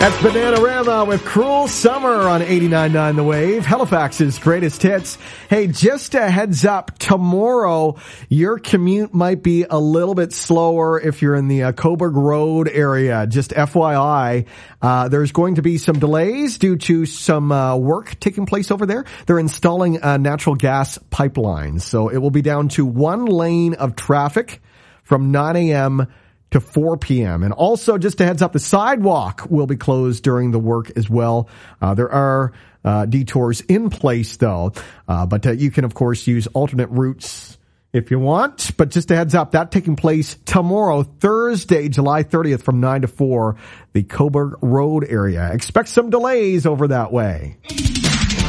That's Bananarama with Cruel Summer on 89.9 The Wave, Halifax's greatest hits. Hey, just a heads up, tomorrow your commute might be a little bit slower if you're in the Coburg Road area. Just FYI, there's going to be some delays due to some work taking place over there. They're installing natural gas pipelines, so it will be down to one lane of traffic from 9 a.m. to 4 p.m. And also, just a heads up, the sidewalk will be closed during the work as well. There are detours in place, though. But you can, of course, use alternate routes if you want. But just a heads up, that taking place tomorrow, Thursday, July 30th from 9 to 4, the Coburg Road area. Expect some delays over that way.